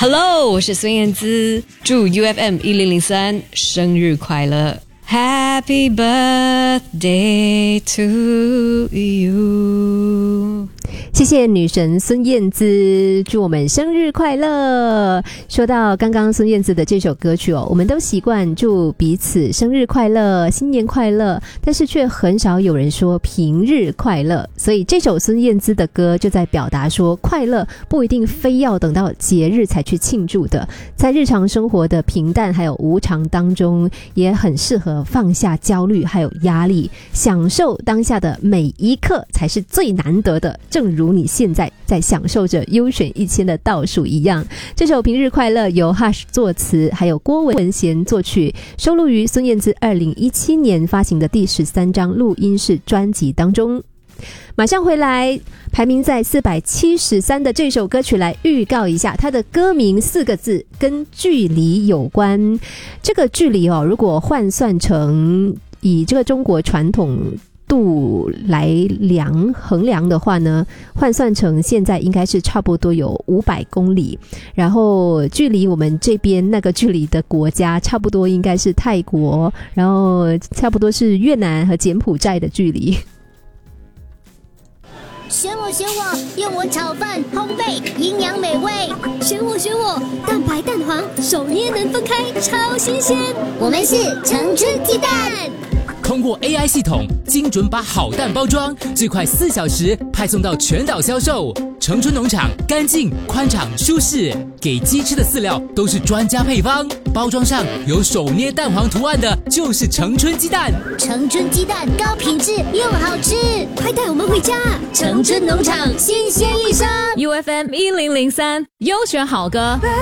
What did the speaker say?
Hello， 我是孙燕姿，祝 UFM 1003生日快乐 ，Happy birthday to you。 谢谢女神孙燕姿，祝我们生日快乐。说到刚刚孙燕姿的这首歌曲我们都习惯祝彼此生日快乐、新年快乐，但是却很少有人说平日快乐。所以这首孙燕姿的歌就在表达说，快乐不一定非要等到节日才去庆祝的，在日常生活的平淡还有无常当中，也很适合放下焦虑还有压力，享受当下的每一刻才是最难得的。正如你现在在享受着优选1000的倒数一样。这首平日快乐由 Hush 作词，还有郭文贤作曲，收录于孙燕姿2017年发行的第13张录音室专辑当中。马上回来，排名在473的这首歌曲来预告一下，它的歌名4个字，跟距离有关。这个距离如果换算成以这个中国传统度来衡量的话呢，换算成现在应该是差不多有500公里，然后距离我们这边那个距离的国家差不多应该是泰国，然后差不多是越南和柬埔寨的距离。 选我选我，用我炒饭烘焙营养美味。选我选我，蛋白蛋黄手捏能分开，超新鲜。我们是成春鸡蛋。 通过 AI 系统，精准把好蛋包装，最快4小时派送到全岛销售。成春农场干净、宽敞、舒适，给鸡吃的饲料都是专家配方，包装上有手捏蛋黄图案的就是成春鸡蛋。 成春鸡蛋高品质又好吃，快带我们回家！成春农场新鲜一生 UFM 1003优选好歌。